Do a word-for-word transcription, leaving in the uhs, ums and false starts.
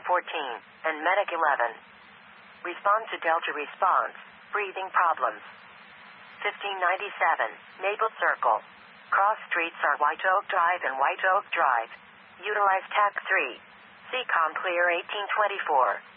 fourteen, and Medic eleven. Respond to Delta response. Breathing problems. fifteen ninety-seven, Maple Circle. Cross streets are White Oak Drive and White Oak Drive. Utilize T A C three. C COM clear eighteen twenty-four.